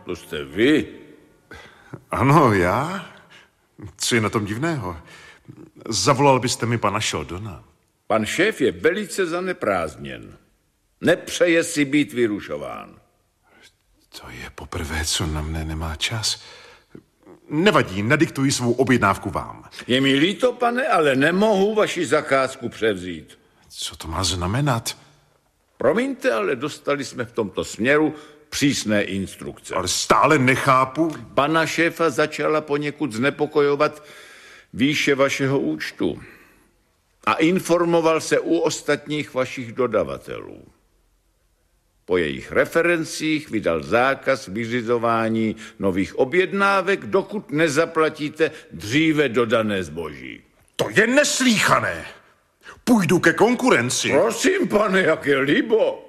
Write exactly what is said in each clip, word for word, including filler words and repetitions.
To jste vy? Ano, já? Co je na tom divného? Zavolal byste mi pana Sheldona. Pan šéf je velice zaneprázdněn. Nepřeje si být vyrušován. To je poprvé, co na mne nemá čas. Nevadí, nadiktuji svou objednávku vám. Je mi líto, pane, ale nemohu vaši zakázku převzít. Co to má znamenat? Promiňte, ale dostali jsme v tomto směru přísné instrukce. Ale stále nechápu. Pana šéfa začala poněkud znepokojovat výše vašeho účtu a informoval se u ostatních vašich dodavatelů. Po jejich referencích vydal zákaz vyřizování nových objednávek, dokud nezaplatíte dříve dodané zboží. To je neslíchané. Půjdu ke konkurenci. Prosím, pane, jak je libo.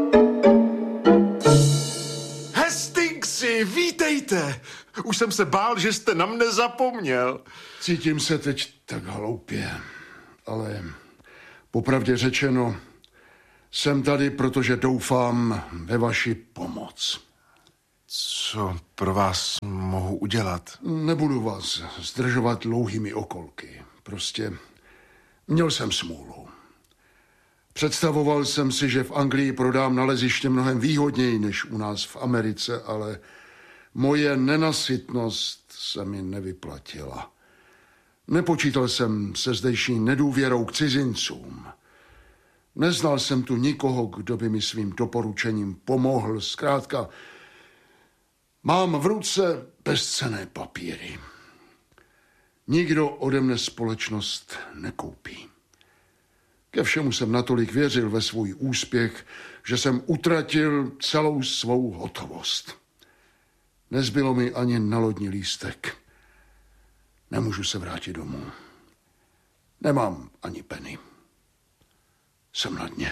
Hastingsi, vítejte. Už jsem se bál, že jste na mne zapomněl. Cítím se teď tak hloupě, ale popravdě řečeno, jsem tady, protože doufám ve vaši pomoc. Co pro vás mohu udělat? Nebudu vás zdržovat dlouhými okolky. Prostě měl jsem smůlu. Představoval jsem si, že v Anglii prodám naleziště mnohem výhodněji než u nás v Americe, ale moje nenasytnost se mi nevyplatila. Nepočítal jsem se zdejší nedůvěrou k cizincům. Neznal jsem tu nikoho, kdo by mi svým doporučením pomohl. Zkrátka, mám v ruce bezcenné papíry. Nikdo ode mne společnost nekoupí. Ke všemu jsem natolik věřil ve svůj úspěch, že jsem utratil celou svou hotovost. Nezbylo mi ani na lodní lístek. Nemůžu se vrátit domů. Nemám ani penny. Jsem na dně.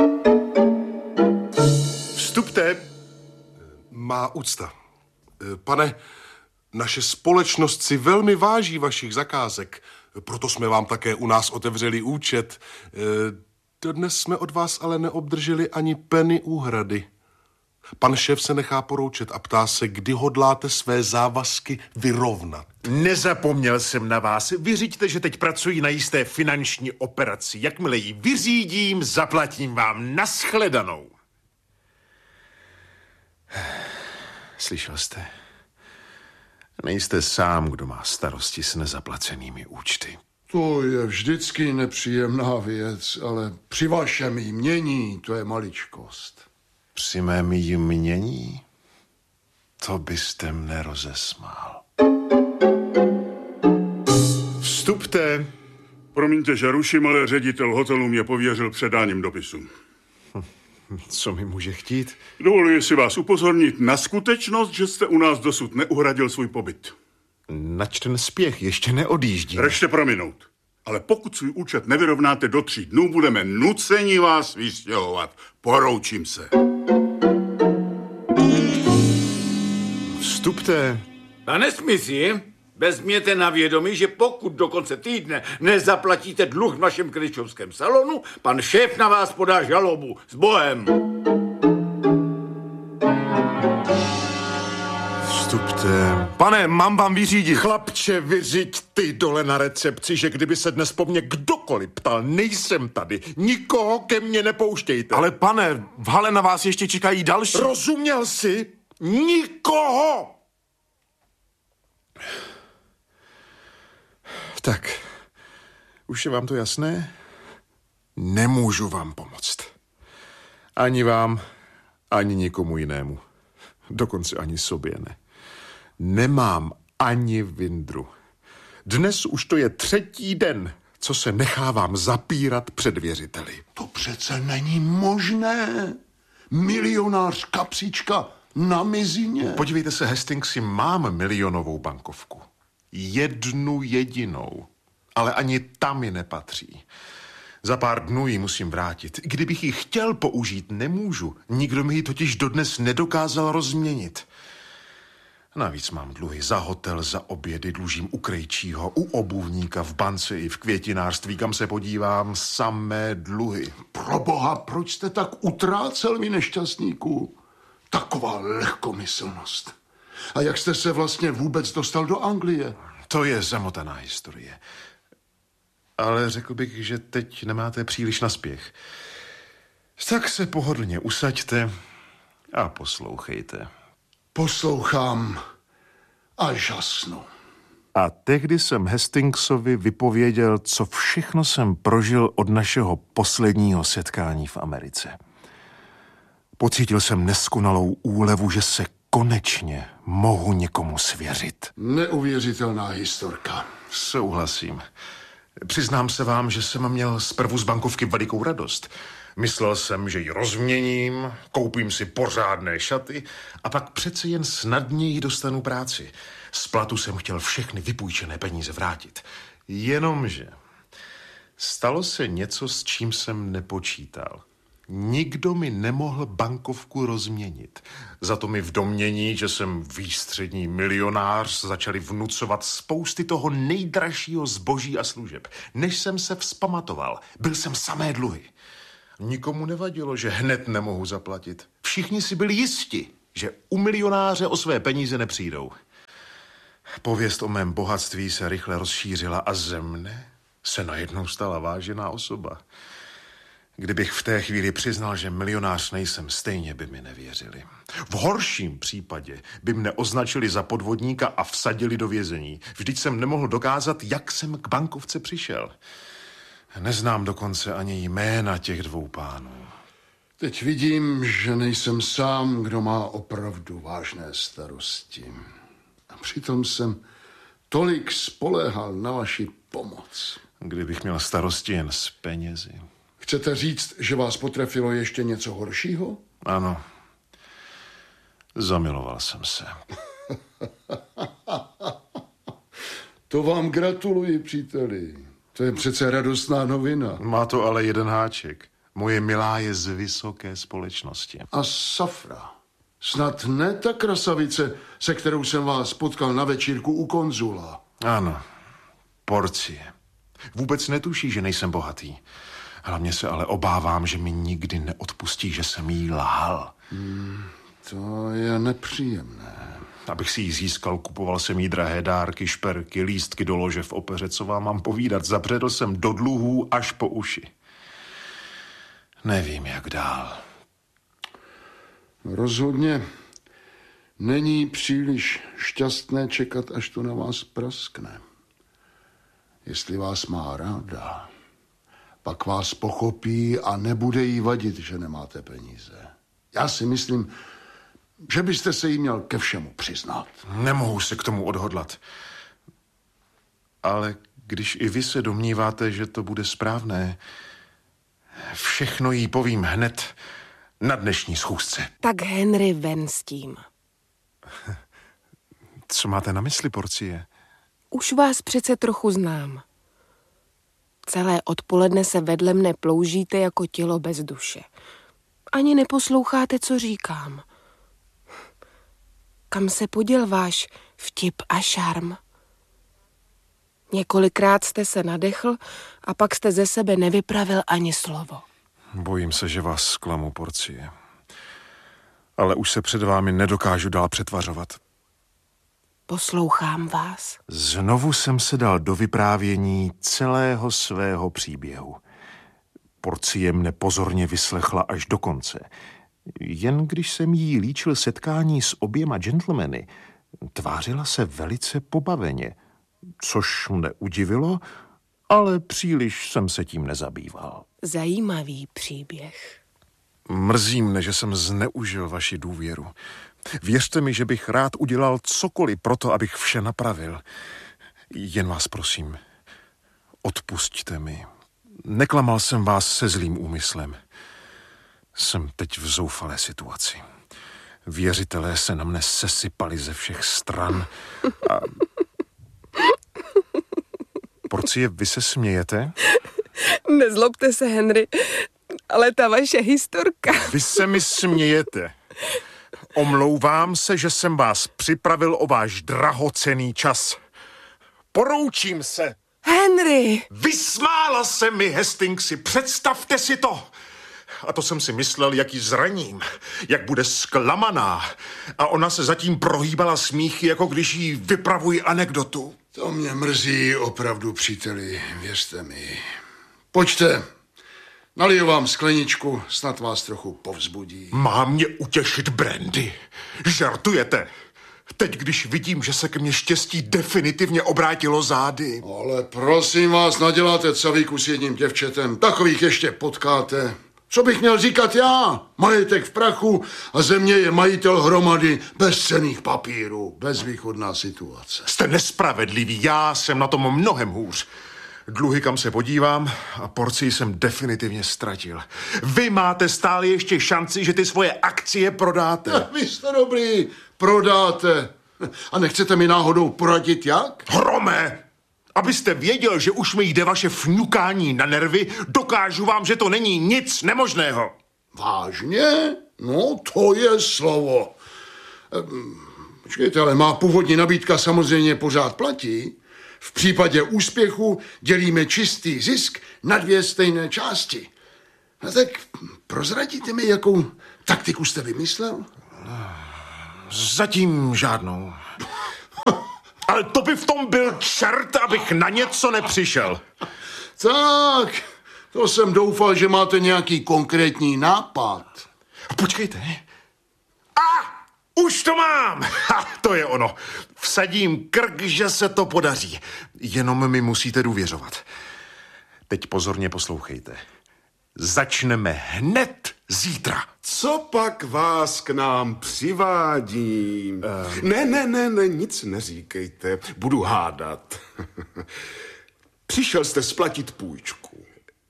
Vstupte. Má úcta. Pane, naše společnost si velmi váží vašich zakázek, proto jsme vám také u nás otevřeli účet. Dodnes jsme od vás ale neobdrželi ani penny úhrady. Pan šéf se nechá poroučet a ptá se, kdy hodláte své závazky vyrovnat. Nezapomněl jsem na vás. Vyřiďte, že teď pracuji na jisté finanční operaci. Jakmile ji vyřídím, zaplatím vám nashledanou. Slyšel jste? Nejste sám, kdo má starosti s nezaplacenými účty. To je vždycky nepříjemná věc, ale při vašem jmění to je maličkost. Při mém jmění? To byste mne rozesmál. Vstupte. Promiňte, že ruším, ale ředitel hotelu mě pověřil předáním dopisu. Co mi může chtít? Dovoluji si vás upozornit na skutečnost, že jste u nás dosud neuhradil svůj pobyt. Nač ten spěch, ještě neodjíždím. Rešte prominout. Ale pokud svůj účet nevyrovnáte do tří dnů, budeme nuceni vás vystěhovat. Poroučím se. Vstupte. Pane Smithy, vezměte na vědomí, že pokud do konce týdne nezaplatíte dluh v našem kryčovském salonu, pan šéf na vás podá žalobu. S Bohem. Vstupte. Pane, mám vám vyřídit. Chlapče, vyřiď ty dole na recepci, že kdyby se dnes po mně kdokoliv ptal, nejsem tady. Nikoho ke mně nepouštějte. Ale pane, v hale na vás ještě čekají další. Rozuměl jsi? Nikoho! Tak, už je vám to jasné? Nemůžu vám pomoct. Ani vám, ani nikomu jinému. Dokonce ani sobě ne. Nemám ani vindru. Dnes už to je třetí den, co se nechávám zapírat před věřiteli. To přece není možné. Milionář kapsička na mizině. Podívejte se, Hastingsi, mám milionovou bankovku. Jednu jedinou. Ale ani tam mi nepatří. Za pár dnů ji musím vrátit. Kdybych ji chtěl použít, nemůžu. Nikdo mi ji totiž dodnes nedokázal rozměnit. Navíc mám dluhy za hotel, za obědy, dlužím u krejčího, u obuvníka, v bance i v květinářství, kam se podívám, samé dluhy. Proboha, proč jste tak utrácel, mi nešťastníku? Taková lehkomyslnost. A jak jste se vlastně vůbec dostal do Anglie? To je zamotaná historie. Ale řekl bych, že teď nemáte příliš na spěch. Tak se pohodlně usaďte a poslouchejte. Poslouchám a žasnu. A tehdy jsem Hastingsovi vypověděl, co všechno jsem prožil od našeho posledního setkání v Americe. Pocítil jsem neskonalou úlevu, že se konečně mohu někomu svěřit. Neuvěřitelná historka. Souhlasím. Přiznám se vám, že jsem měl zprvu z bankovky velikou radost. Myslel jsem, že ji rozměním, koupím si pořádné šaty a pak přece jen snadněji dostanu práci. Z platu jsem chtěl všechny vypůjčené peníze vrátit. Jenomže stalo se něco, s čím jsem nepočítal. Nikdo mi nemohl bankovku rozměnit. Za to mi v domnění, že jsem výstřední milionář, začali vnucovat spousty toho nejdražšího zboží a služeb. Než jsem se vzpamatoval, byl jsem samé dluhy. Nikomu nevadilo, že hned nemohu zaplatit. Všichni si byli jisti, že u milionáře o své peníze nepřijdou. Pověst o mém bohatství se rychle rozšířila a ze mne se najednou stala vážená osoba. Kdybych v té chvíli přiznal, že milionář nejsem, stejně by mi nevěřili. V horším případě by mne označili za podvodníka a vsadili do vězení. Vždyť jsem nemohl dokázat, jak jsem k bankovce přišel. Neznám dokonce ani jména těch dvou pánů. Teď vidím, že nejsem sám, kdo má opravdu vážné starosti. A přitom jsem tolik spoléhal na vaši pomoc. Kdybych měl starosti jen s penězi. Chcete říct, že vás potrefilo ještě něco horšího? Ano. Zamiloval jsem se. To vám gratuluji, příteli. To je přece radostná novina. Má to ale jeden háček. Moje milá je z vysoké společnosti. A Safra. Snad ne ta krasavice, se kterou jsem vás potkal na večírku u konzula. Ano. Porcie. Vůbec netuší, že nejsem bohatý. Hlavně se ale obávám, že mi nikdy neodpustí, že jsem jí lhal. Hmm, to je nepříjemné. Abych si ji získal, kupoval jsem jí drahé dárky, šperky, lístky do lože v opeře, co vám mám povídat. Zabředl jsem do dluhů až po uši. Nevím, jak dál. Rozhodně není příliš šťastné čekat, až to na vás praskne. Jestli vás má ráda, pak vás pochopí a nebude jí vadit, že nemáte peníze. Já si myslím, že byste se jí měl ke všemu přiznat. Nemohu se k tomu odhodlat. Ale když i vy se domníváte, že to bude správné, všechno jí povím hned na dnešní schůzce. Tak Henry, ven s tím. Co máte na mysli, Porcie? Už vás přece trochu znám. Celé odpoledne se vedle mne ploužíte jako tělo bez duše. Ani neposloucháte, co říkám. Kam se poděl váš vtip a šarm? Několikrát jste se nadechl a pak jste ze sebe nevypravil ani slovo. Bojím se, že vás zklamu, Porcie. Ale už se před vámi nedokážu dál přetvařovat. Poslouchám vás. Znovu jsem se dal do vyprávění celého svého příběhu. Porcie mne pozorně vyslechla až do konce. Jen když jsem jí líčil setkání s oběma gentlemany, tvářila se velice pobaveně, což mne udivilo, ale příliš jsem se tím nezabýval. Zajímavý příběh. Mrzí mne, že jsem zneužil vaši důvěru. Věřte mi, že bych rád udělal cokoliv pro to, abych vše napravil. Jen vás prosím, odpusťte mi. Neklamal jsem vás se zlým úmyslem. Jsem teď v zoufalé situaci. Věřitelé se na mne sesypali ze všech stran a... Porcie, vy se smějete? Nezlobte se, Henry, ale ta vaše historka... Vy se mi smějete. Omlouvám se, že jsem vás připravil o váš drahocenný čas. Poroučím se. Henry! Vysmála se mi, Hastingsi, představte si to. A to jsem si myslel, jak ji zraním, jak bude zklamaná. A ona se zatím prohýbala smíchy, jako když jí vypravují anekdotu. To mě mrzí opravdu, příteli, věřte mi. Pojďte, naliju vám skleničku, snad vás trochu povzbudí. Má mě utěšit brandy. Žartujete? Teď, když vidím, že se ke mně štěstí definitivně obrátilo zády. Ale prosím vás, naděláte cavíku s jedním děvčetem. Takových ještě potkáte. Co bych měl říkat já? Majetek v prachu a země je majitel hromady bezcenných papírů. Bezvýchodná situace. Jste nespravedlivý, já jsem na tom mnohem hůř. Dluhy, kam se podívám, a porci jsem definitivně ztratil. Vy máte stále ještě šanci, že ty svoje akcie prodáte. Vy jste dobrý, prodáte. A nechcete mi náhodou poradit jak? Hrome! Abyste věděl, že už mi jde vaše fňukání na nervy, dokážu vám, že to není nic nemožného. Vážně? No, to je slovo. Počkejte, ale má původní nabídka samozřejmě pořád platí. V případě úspěchu dělíme čistý zisk na dvě stejné části. No tak prozradíte mi, jakou taktiku jste vymyslel? Zatím žádnou. Ale to by v tom byl čert, abych na něco nepřišel. Tak, to jsem doufal, že máte nějaký konkrétní nápad. Počkejte. A, už to mám. Ha, to je ono. Vsadím krk, že se to podaří. Jenom mi musíte důvěřovat. Teď pozorně poslouchejte. Začneme hned zítra. Co pak vás k nám přivádí? Um. Ne, ne, ne, ne, nic neříkejte. Budu hádat. Přišel jste splatit půjčku.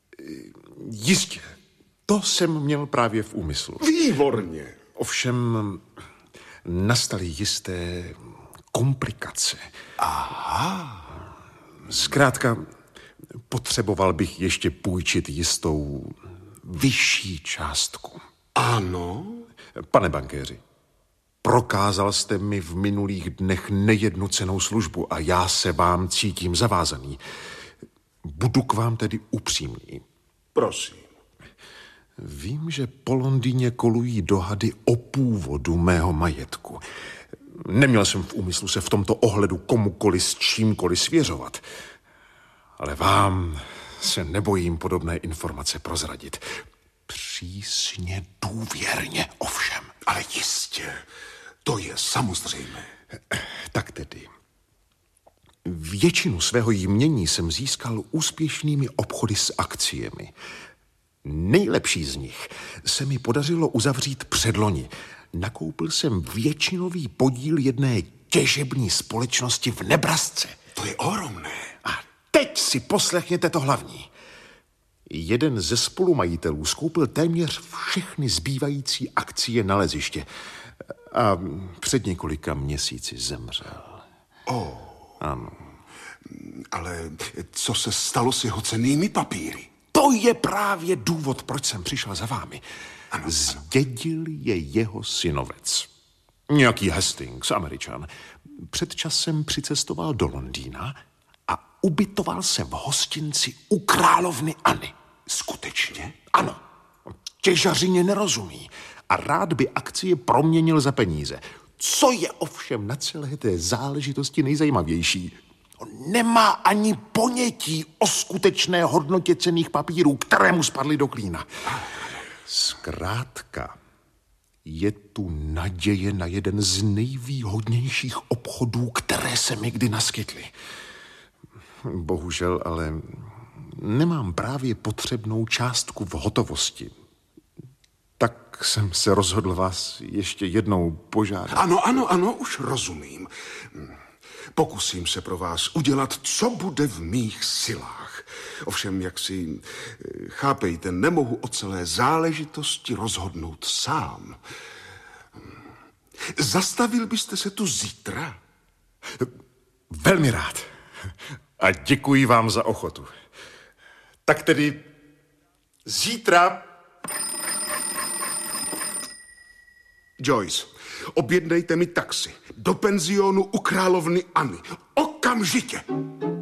Jistě. To jsem měl právě v úmyslu. Výborně. Ovšem nastaly jisté komplikace. Aha. Zkrátka, potřeboval bych ještě půjčit jistou vyšší částku. Ano? Pane bankéři, prokázal jste mi v minulých dnech nejednu cennou službu a já se vám cítím zavázaný. Budu k vám tedy upřímný. Prosím. Vím, že po Londýně kolují dohady o původu mého majetku. Neměl jsem v úmyslu se v tomto ohledu komukoli s čímkoliv svěřovat. Ale vám se nebojím podobné informace prozradit. Přísně důvěrně ovšem. Ale jistě, to je samozřejmé. Tak tedy. Většinu svého jmění jsem získal úspěšnými obchody s akciemi. Nejlepší z nich se mi podařilo uzavřít předloni. Nakoupil jsem většinový podíl jedné těžební společnosti v Nebrasce. To je ohromné. A teď si poslechněte to hlavní. Jeden ze spolumajitelů skoupil téměř všechny zbývající akcie naleziště a před několika měsíci zemřel. Oh. Ano. Ale co se stalo s jeho cennými papíry? To je právě důvod, proč jsem přišel za vámi. Ano, Zdědil je jeho synovec. Nějaký Hastings, Američan. Před časem přicestoval do Londýna a ubytoval se v hostinci u královny Anny. Skutečně? Ano. Těžařině nerozumí a rád by akcie proměnil za peníze. Co je ovšem na celé té záležitosti nejzajímavější? On nemá ani ponětí o skutečné hodnotě cenných papírů, které mu spadly do klína. Zkrátka, je tu naděje na jeden z nejvýhodnějších obchodů, které se mi kdy naskytly. Bohužel, ale nemám právě potřebnou částku v hotovosti. Tak jsem se rozhodl vás ještě jednou požádat. Ano, ano, ano, už rozumím. Pokusím se pro vás udělat, co bude v mých silách. Ovšem, jak si chápejte, nemohu o celé záležitosti rozhodnout sám. Zastavil byste se tu zítra? Velmi rád. A děkuji vám za ochotu. Tak tedy zítra... Joyce, objednejte mi taxi do penzionu u královny Anny. Okamžitě!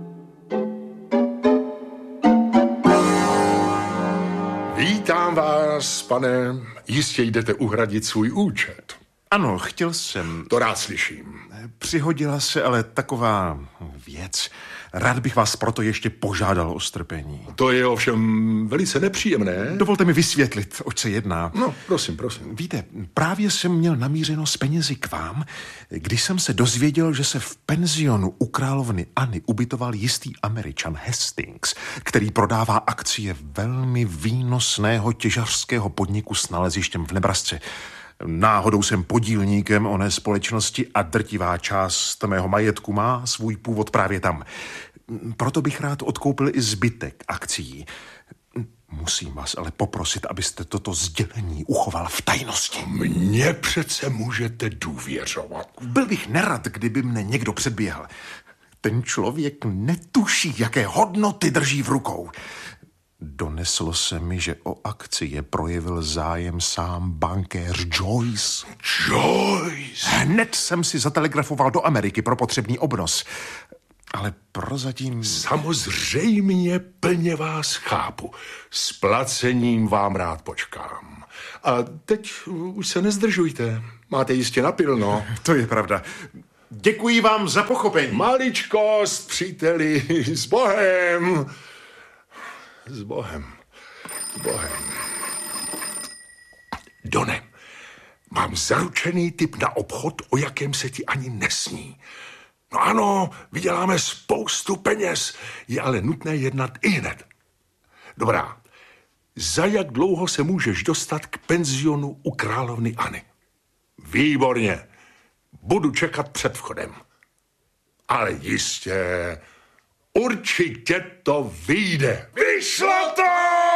Vítám vás nás, pane, jistě jdete uhradit svůj účet. Ano, chtěl jsem. To rád slyším. Přihodila se ale taková věc. Rád bych vás proto ještě požádal o strpení. To je ovšem velice nepříjemné. Dovolte mi vysvětlit, oč se jedná. No, prosím, prosím. Víte, právě jsem měl namířeno s penězi k vám, když jsem se dozvěděl, že se v penzionu u královny Anny ubytoval jistý Američan Hastings, který prodává akcie velmi výnosného těžařského podniku s nalezištěm v Nebrasce. Náhodou jsem podílníkem oné společnosti a drtivá část mého majetku má svůj původ právě tam. Proto bych rád odkoupil i zbytek akcií. Musím vás ale poprosit, abyste toto sdělení uchoval v tajnosti. Mně přece můžete důvěřovat. Byl bych nerad, kdyby mne někdo předběhl. Ten člověk netuší, jaké hodnoty drží v rukou. Doneslo se mi, že o akcie projevil zájem sám bankéř Joyce. Joyce? Hned jsem si zatelegrafoval do Ameriky pro potřebný obnos. Ale prozatím... Samozřejmě plně vás chápu. S placením vám rád počkám. A teď už se nezdržujte. Máte jistě napilno. To je pravda. Děkuji vám za pochopení. Maličkost, příteli, s Bohem. S Bohem. S Bohem. Done, mám zaručený tip na obchod, o jakém se ti ani nesní. No ano, vyděláme spoustu peněz, je ale nutné jednat ihned. Dobrá, za jak dlouho se můžeš dostat k penzionu u královny Anny? Výborně, budu čekat před vchodem. Ale jistě, určitě to vyjde. Vyšlo to!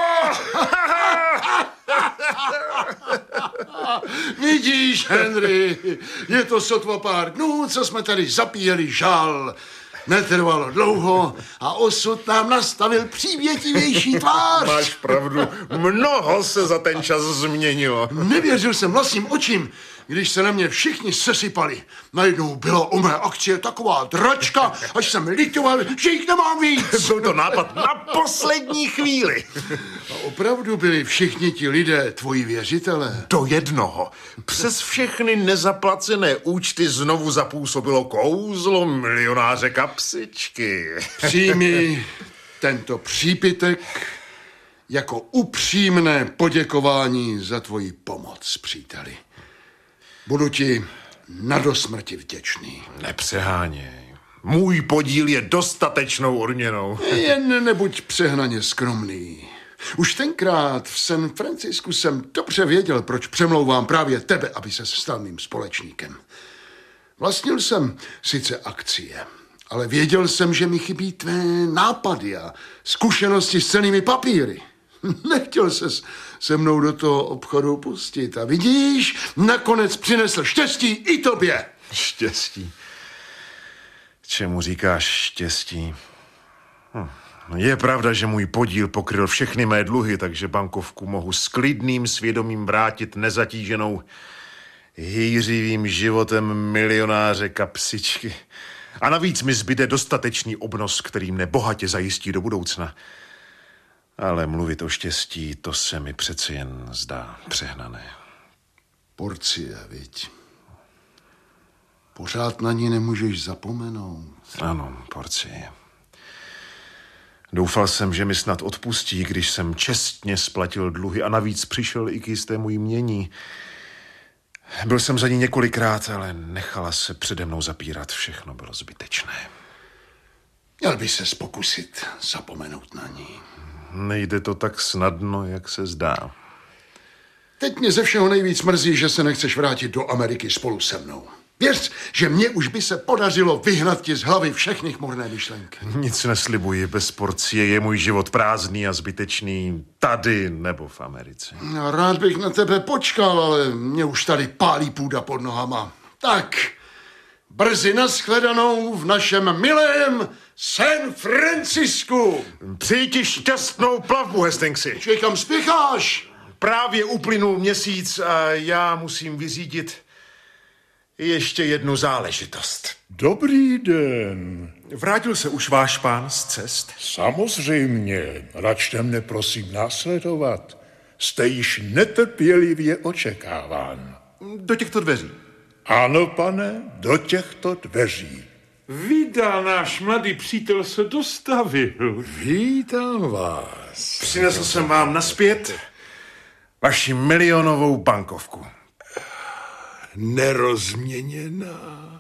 Vidíš, Henry, je to sotva pár dnů, co jsme tady zapíjeli žal. Netrvalo dlouho a osud nám nastavil přívětivější tvář. Máš pravdu, mnoho se za ten čas změnilo. Nevěřil jsem vlastním očím, když se na mě všichni sesypali. Najednou byla o mé akcie taková dračka, až jsem litoval, že jich nemám víc. Byl to nápad na poslední chvíli. A opravdu byli všichni ti lidé tvoji věřitelé? Do jednoho. Přes všechny nezaplacené účty znovu zapůsobilo kouzlo milionáře Kapsičky. Přijmi tento přípitek jako upřímné poděkování za tvoji pomoc, příteli. Budu ti na dosmrti vděčný. Nepřeháněj. Můj podíl je dostatečnou odměnou. Jen nebuď přehnaně skromný. Už tenkrát v San Francisku jsem dobře věděl, proč přemlouvám právě tebe, aby se stal mým společníkem. Vlastnil jsem sice akcie, ale věděl jsem, že mi chybí tvé nápady a zkušenosti s cennými papíry. Nechtěl ses se mnou do toho obchodu pustit. A vidíš, nakonec přinesl štěstí i tobě. Štěstí? Čemu říkáš štěstí? Hm. Je pravda, že můj podíl pokryl všechny mé dluhy, takže bankovku mohu s klidným svědomím vrátit nezatíženou hýřivým životem milionáře Kapsičky. A navíc mi zbyde dostatečný obnos, který mne bohatě zajistí do budoucna. Ale mluvit o štěstí, to se mi přeci jen zdá přehnané. Porcie, viď? Pořád na ní nemůžeš zapomenout. Ano, porcie. Doufal jsem, že mi snad odpustí, když jsem čestně splatil dluhy a navíc přišel i k jistému jmění. Byl jsem za ní několikrát, ale nechala se přede mnou zapírat. Všechno bylo zbytečné. Měl by ses pokusit zapomenout na ní. Nejde to tak snadno, jak se zdá. Teď mě ze všeho nejvíc mrzí, že se nechceš vrátit do Ameriky spolu se mnou. Věř, že mně už by se podařilo vyhnat ti z hlavy všechny chmurné myšlenky. Nic neslibuji, bez porcie je můj život prázdný a zbytečný tady nebo v Americe. Rád bych na tebe počkal, ale mě už tady pálí půda pod nohama. Tak, brzy nashledanou v našem milém San Francisku. Přeji ti šťastnou plavbu, Hastingsi. Čej, kam spěcháš? Právě uplynul měsíc a já musím vyřídit ještě jednu záležitost. Dobrý den. Vrátil se už váš pán z cest? Samozřejmě. Račte mne prosím následovat. jste již netrpělivě očekáván. Do těchto dveří. Ano, pane, do těchto dveří. Vítá, náš mladý přítel se dostavil. Vítám vás. Přinesl jsem vám naspět vaši milionovou bankovku. Nerozměněná.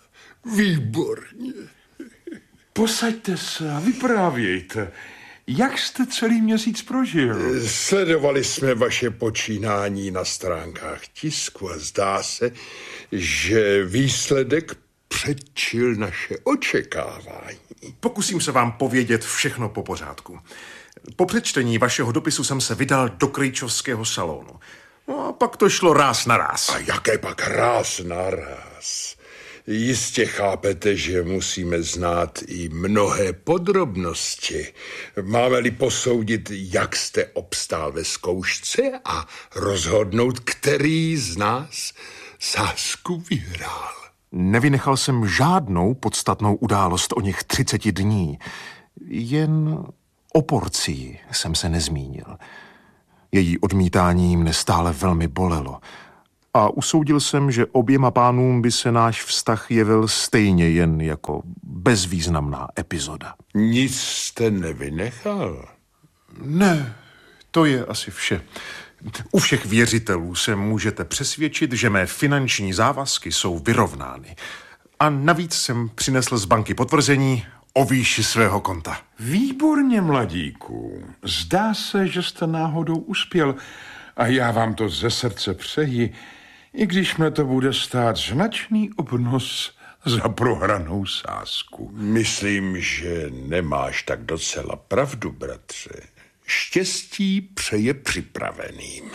Výborně. Posaďte se a vyprávějte. Jak jste celý měsíc prožil? Sledovali jsme vaše počínání na stránkách tisku a zdá se, že výsledek předčil naše očekávání. Pokusím se vám povědět všechno po pořádku. Po přečtení vašeho dopisu jsem se vydal do Krejčovského salonu. No a pak to šlo ráz na ráz. A jaké pak ráz na ráz? Jistě chápete, že musíme znát i mnohé podrobnosti. Máme-li posoudit, jak jste obstál ve zkoušce a rozhodnout, který z nás sázku vyhrál. Nevynechal jsem žádnou podstatnou událost o něch třiceti dní. Jen o porcii jsem se nezmínil. Její odmítání mne stále velmi bolelo. A usoudil jsem, že oběma pánům by se náš vztah jevil stejně jen jako bezvýznamná epizoda. Nic jste nevynechal? Ne, to je asi vše. U všech věřitelů se můžete přesvědčit, že mé finanční závazky jsou vyrovnány. A navíc jsem přinesl z banky potvrzení o výši svého konta. Výborně, mladíku. Zdá se, že jste náhodou uspěl a já vám to ze srdce přeji, i když mě to bude stát značný obnos za prohranou sázku. Myslím, že nemáš tak docela pravdu, bratře. Štěstí přeje připraveným.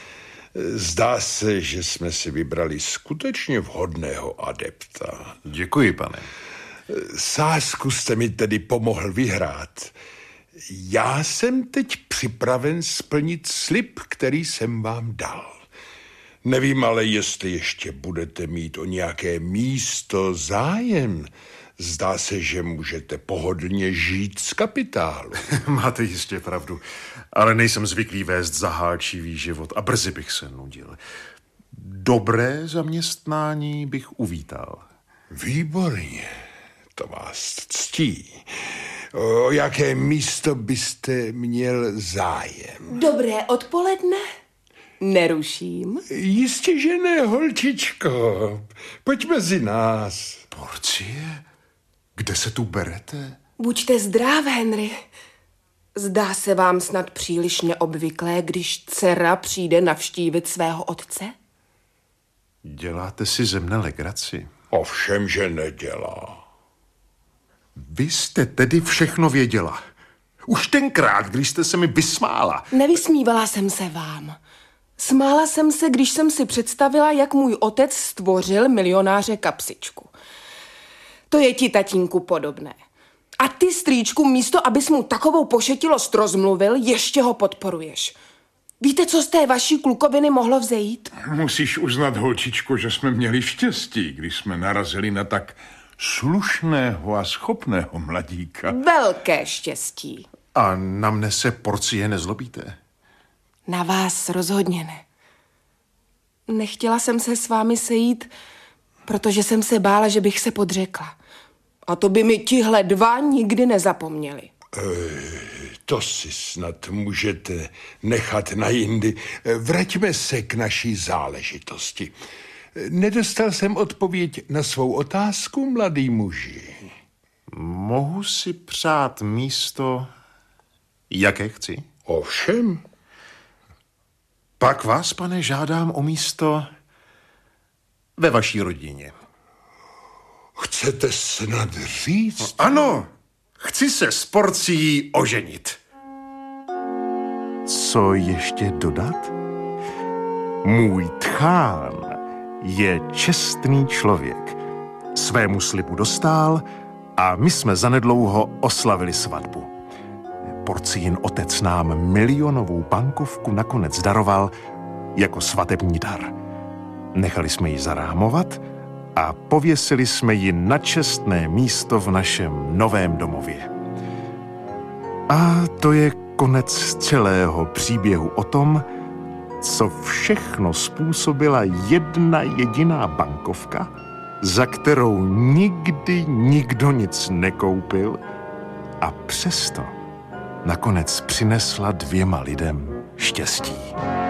Zdá se, že jsme si vybrali skutečně vhodného adepta. Děkuji, pane. Sázku jste mi tedy pomohl vyhrát. Já jsem teď připraven splnit slib, který jsem vám dal. Nevím ale, jestli ještě budete mít o nějaké místo zájem. Zdá se, že můžete pohodlně žít z kapitálu. Máte jistě pravdu, ale nejsem zvyklý vést zahálčivý život a brzy bych se nudil. Dobré zaměstnání bych uvítal. Výborně, to vás ctí. O jaké místo byste měl zájem? Dobré odpoledne. Neruším. Jistě, že ne, holčičko. Pojď mezi nás. Porcie? Kde se tu berete? Buďte zdrav, Henry. Zdá se vám snad příliš neobvyklé, když dcera přijde navštívit svého otce? Děláte si ze mne legraci. Ovšem, že nedělá. Vy jste tedy všechno věděla. Už tenkrát, když jste se mi vysmála. Nevysmívala jsem se vám. Smála jsem se, když jsem si představila, jak můj otec stvořil milionáře Kapsičku. To je ti, tatínku, podobné. A ty, strýčku, místo, abys mu takovou pošetilost rozmluvil, ještě ho podporuješ. Víte, co z té vaší klukoviny mohlo vzejít? Musíš uznat, holčičko, že jsme měli štěstí, když jsme narazili na tak slušného a schopného mladíka. Velké štěstí. A na mne se Porcie nezlobíte? Na vás rozhodně ne. Nechtěla jsem se s vámi sejít, protože jsem se bála, že bych se podřekla. A to by mi tihle dva nikdy nezapomněli. To si snad můžete nechat na jindy. Vraťme se k naší záležitosti. Nedostal jsem odpověď na svou otázku, mladý muži. Mohu si přát místo, jaké chci? Ovšem. Pak vás, pane, žádám o místo ve vaší rodině. Chcete snad říct? Ano, chci se s Porcií oženit. Co ještě dodat? Můj tchán je čestný člověk. Svému slibu dostál a my jsme zanedlouho oslavili svatbu. Porciin otec nám milionovou bankovku nakonec daroval jako svatební dar. Nechali jsme ji zarámovat a pověsili jsme ji na čestné místo v našem novém domově. A to je konec celého příběhu o tom, co všechno způsobila jedna jediná bankovka, za kterou nikdy nikdo nic nekoupil a přesto nakonec přinesla dvěma lidem štěstí.